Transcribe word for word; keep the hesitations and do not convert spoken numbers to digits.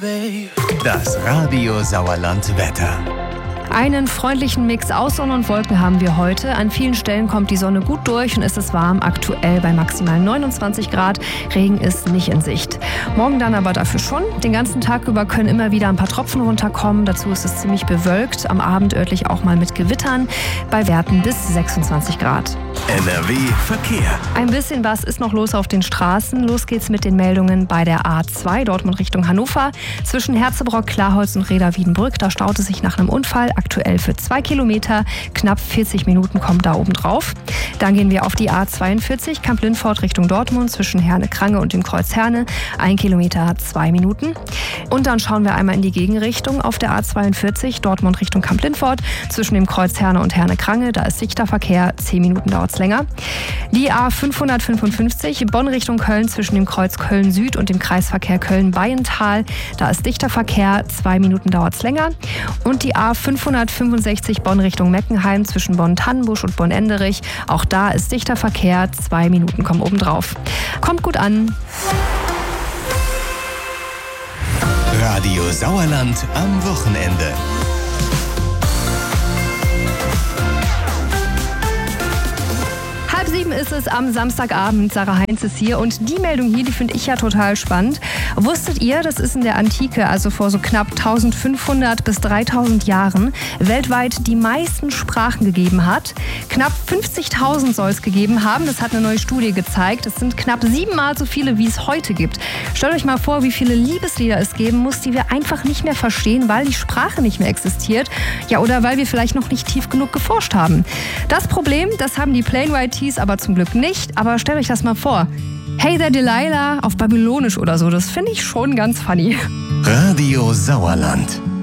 Das Radio Sauerland Wetter. Einen freundlichen Mix aus Sonne und Wolken haben wir heute. An vielen Stellen kommt die Sonne gut durch und es ist warm, aktuell bei maximal neunundzwanzig Grad. Regen ist nicht in Sicht. Morgen dann aber dafür schon. Den ganzen Tag über können immer wieder ein paar Tropfen runterkommen. Dazu ist es ziemlich bewölkt. Am Abend örtlich auch mal mit Gewittern. Bei Werten bis sechsundzwanzig Grad. N R W Verkehr. Ein bisschen was ist noch los auf den Straßen. Los geht's mit den Meldungen bei der A zwei, Dortmund Richtung Hannover. Zwischen Herzebrock, Klarholz und Reda-Wiedenbrück. Da staut es sich nach einem Unfall. Aktuell für zwei Kilometer. Knapp vierzig Minuten kommt da oben drauf. Dann gehen wir auf die A zweiundvierzig, Kamp-Lindfort Richtung Dortmund. Zwischen Herne-Krange und dem Kreuz Herne. Ein Kilometer hat zwei Minuten. Und dann schauen wir einmal in die Gegenrichtung auf der A zweiundvierzig, Dortmund Richtung Kamp-Lindfort. Zwischen dem Kreuz Herne und Herne-Krange. Da ist dichter Verkehr. zehn Minuten dauert es länger. Die A fünfhundertfünfundfünfzig, Bonn Richtung Köln, zwischen dem Kreuz Köln Süd und dem Kreisverkehr Köln-Baiental. Da ist dichter Verkehr, zwei Minuten dauert es länger. Und die A fünfhundertfünfundsechzig, Bonn Richtung Meckenheim, zwischen Bonn-Tannenbusch und Bonn-Enderich. Auch da ist dichter Verkehr, zwei Minuten kommen obendrauf. Kommt gut an. Radio Sauerland am Wochenende. Halb sieben ist es am Samstagabend. Sarah Heinz ist hier und die Meldung hier, die finde ich ja total spannend. Wusstet ihr, dass es in der Antike, also vor so knapp eintausendfünfhundert bis dreitausend Jahren, weltweit die meisten Sprachen gegeben hat? Knapp fünfzigtausend soll es gegeben haben. Das hat eine neue Studie gezeigt. Es sind knapp siebenmal so viele, wie es heute gibt. Stellt euch mal vor, wie viele Liebeslieder es geben muss, die wir einfach nicht mehr verstehen, weil die Sprache nicht mehr existiert. Ja, oder weil wir vielleicht noch nicht tief genug geforscht haben. Das Problem, das haben die Plain White T's aber zum Glück nicht. Aber stellt euch das mal vor. Hey there Delilah auf Babylonisch oder so. Das finde ich schon ganz funny. Radio Sauerland.